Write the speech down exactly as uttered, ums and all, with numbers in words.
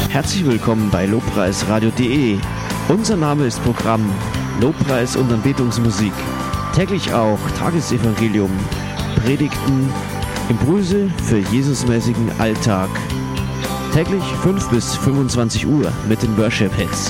Herzlich willkommen bei lobpreisradio punkt de. Unser Name ist Programm Lobpreis und Anbetungsmusik. Täglich auch Tagesevangelium, Predigten, Impulse für Jesusmäßigen Alltag. Täglich fünf bis fünfundzwanzig Uhr mit den Worship Hits.